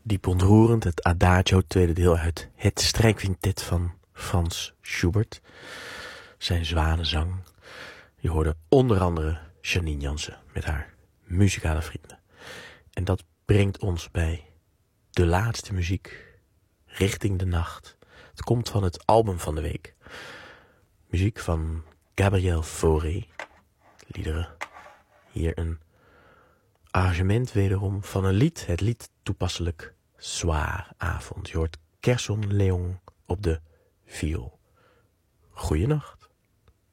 Diep ontroerend, het Adagio, tweede deel uit het strijkquintet van Franz Schubert. Zijn zwanenzang. Je hoorde onder andere Janine Jansen met haar muzikale vrienden. En dat brengt ons bij de laatste muziek, Richting de Nacht. Het komt van het album van de week. Muziek van Gabriel Fauré. Liederen. Hier een arrangement wederom van een lied. Het lied toepasselijk Soir, avond. Je hoort Kerson Leon op de viool. Goeienacht.